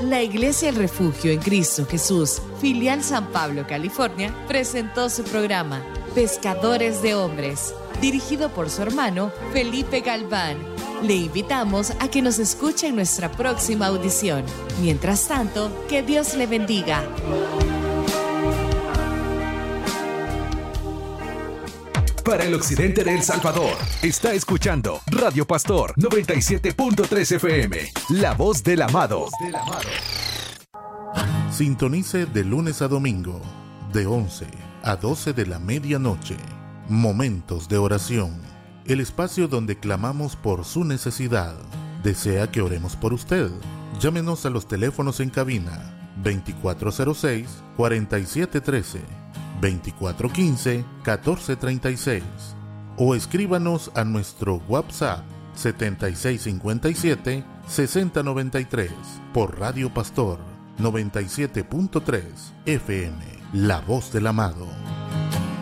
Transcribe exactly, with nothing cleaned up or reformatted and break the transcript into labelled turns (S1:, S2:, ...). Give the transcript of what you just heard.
S1: la Iglesia El Refugio en Cristo Jesús, filial San Pablo, California, presentó su programa Pescadores de Hombres, dirigido por su hermano Felipe Galván. Le invitamos a que nos escuche en nuestra próxima audición. Mientras tanto, que Dios le bendiga.
S2: Para el occidente de El Salvador, está escuchando Radio Pastor noventa y siete punto tres F M, la voz del amado.
S3: Sintonice de lunes a domingo, de once a doce de la medianoche. Momentos de oración, el espacio donde clamamos por su necesidad. ¿Desea que oremos por usted? Llámenos a los teléfonos en cabina veinticuatro cero seis, cuarenta y siete trece, veinticuatro quince, catorce treinta y seis o escríbanos a nuestro WhatsApp setenta y seis cincuenta y siete, sesenta noventa y tres por Radio Pastor noventa y siete punto tres F M, la voz del amado.